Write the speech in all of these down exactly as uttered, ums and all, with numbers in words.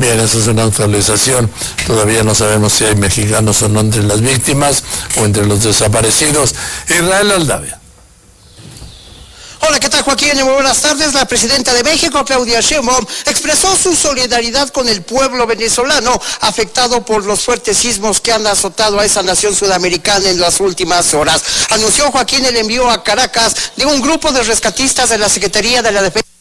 Bien, eso es una actualización. Todavía no sabemos si hay mexicanos o no entre las víctimas o entre los desaparecidos. Israel Aldavia. Hola, ¿qué tal, Joaquín? Muy buenas tardes. La presidenta de México, Claudia Sheinbaum, expresó su solidaridad con el pueblo venezolano afectado por los fuertes sismos que han azotado a esa nación sudamericana en las últimas horas. Anunció, Joaquín, el envío a Caracas de un grupo de rescatistas de la Secretaría de la Defensa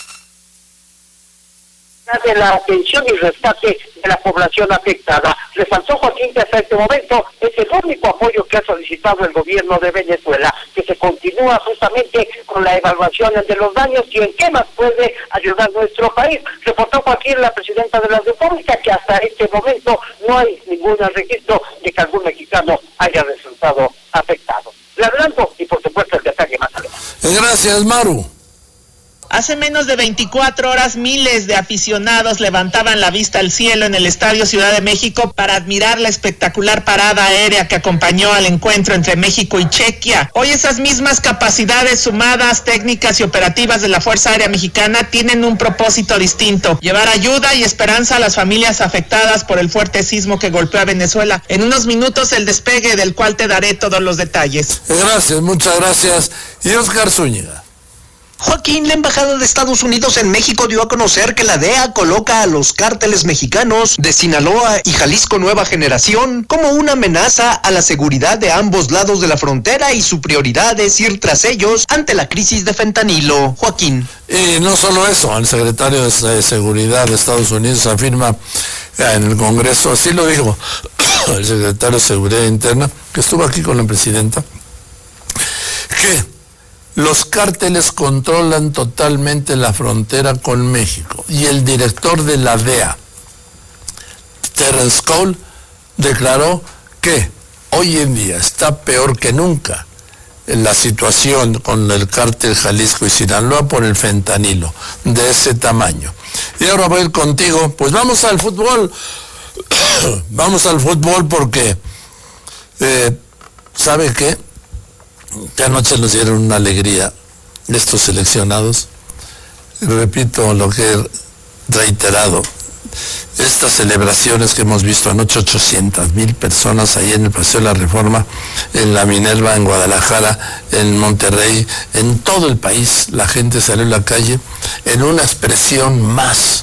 de la atención y rescate de la población afectada. Resaltó Joaquín que hasta este momento es el único apoyo que ha solicitado el gobierno de Venezuela, que se continúa justamente con la evaluación de los daños y en qué más puede ayudar nuestro país. Reportó Joaquín, la presidenta de la República, que hasta este momento no hay ningún registro de que algún mexicano haya resultado afectado. Le adelanto y por supuesto el detalle más adelante. Gracias, Maru. Hace menos de veinticuatro horas, miles de aficionados levantaban la vista al cielo en el Estadio Ciudad de México para admirar la espectacular parada aérea que acompañó al encuentro entre México y Chequia. Hoy esas mismas capacidades sumadas, técnicas y operativas de la Fuerza Aérea Mexicana tienen un propósito distinto: llevar ayuda y esperanza a las familias afectadas por el fuerte sismo que golpeó a Venezuela. En unos minutos el despegue, del cual te daré todos los detalles. Gracias, muchas gracias. Y Oscar Zúñiga. Joaquín, la Embajada de Estados Unidos en México dio a conocer que la D E A coloca a los cárteles mexicanos de Sinaloa y Jalisco Nueva Generación como una amenaza a la seguridad de ambos lados de la frontera y su prioridad es ir tras ellos ante la crisis de fentanilo. Joaquín. Y no solo eso, el secretario de Seguridad de Estados Unidos afirma en el Congreso, así lo dijo el secretario de Seguridad Interna, que estuvo aquí con la presidenta, que los cárteles controlan totalmente la frontera con México. Y el director de la D E A, Terence Cole, declaró que hoy en día está peor que nunca en la situación con el cártel Jalisco y Sinaloa por el fentanilo, de ese tamaño. Y ahora voy a ir contigo, pues vamos al fútbol. Vamos al fútbol porque, eh, ¿sabe qué? Que anoche nos dieron una alegría estos seleccionados. Repito lo que he reiterado, estas celebraciones que hemos visto anoche, ochocientas mil personas ahí en el Paseo de la Reforma, en la Minerva, en Guadalajara, en Monterrey, en todo el país, la gente salió a la calle en una expresión más,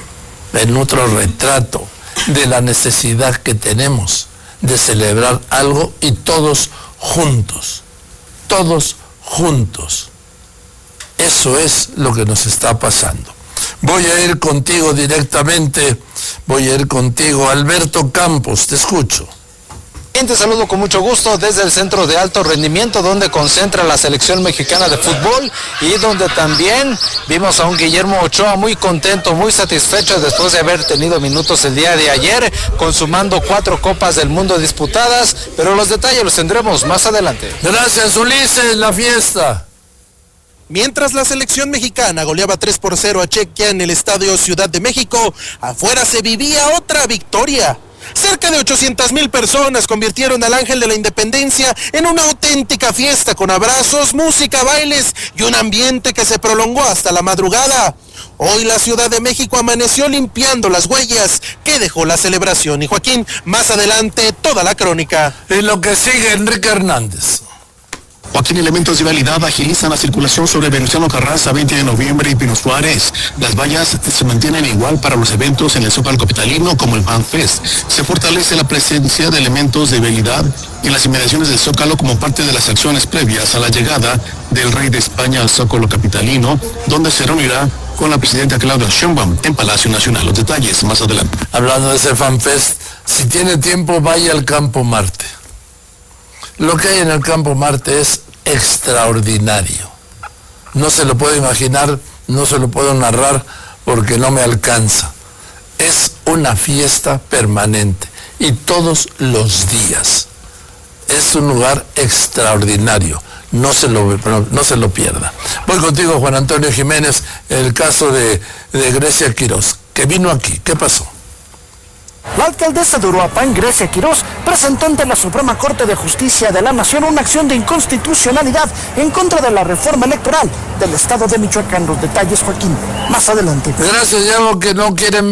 en otro retrato de la necesidad que tenemos de celebrar algo y todos juntos. Todos juntos. Eso es lo que nos está pasando. Voy a ir contigo directamente, voy a ir contigo, Alberto Campos, te escucho. Te saludo con mucho gusto desde el Centro de Alto Rendimiento, donde concentra la selección mexicana de fútbol y donde también vimos a un Guillermo Ochoa muy contento, muy satisfecho después de haber tenido minutos el día de ayer, consumando cuatro copas del mundo disputadas, pero los detalles los tendremos más adelante. Gracias, Ulises, la fiesta. Mientras la selección mexicana goleaba tres por cero a Chequia en el Estadio Ciudad de México, afuera se vivía otra victoria. Cerca de ochocientas mil personas convirtieron al Ángel de la Independencia en una auténtica fiesta con abrazos, música, bailes y un ambiente que se prolongó hasta la madrugada. Hoy la Ciudad de México amaneció limpiando las huellas que dejó la celebración. Y Joaquín, más adelante toda la crónica. En lo que sigue, Enrique Hernández. Joaquín, elementos de vialidad agilizan la circulación sobre Venustiano Carranza, veinte de noviembre y Pino Suárez. Las vallas se mantienen igual para los eventos en el Zócalo capitalino como el FanFest. Se fortalece la presencia de elementos de vialidad en las inmediaciones del Zócalo como parte de las acciones previas a la llegada del Rey de España al Zócalo capitalino, donde se reunirá con la presidenta Claudia Sheinbaum en Palacio Nacional. Los detalles más adelante. Hablando de ese FanFest, si tiene tiempo vaya al Campo Marte. Lo que hay en el Campo Marte es extraordinario. No se lo puedo imaginar, no se lo puedo narrar porque no me alcanza. Es una fiesta permanente y todos los días. Es un lugar extraordinario. No se lo, no se lo pierda. Voy contigo, Juan Antonio Jiménez, el caso de, de Grecia Quirós, que vino aquí. ¿Qué pasó? La alcaldesa de Uruapan, Grecia Quirós, presentó ante la Suprema Corte de Justicia de la Nación una acción de inconstitucionalidad en contra de la reforma electoral del estado de Michoacán. Los detalles, Joaquín, más adelante. Gracias, ya lo que no quieren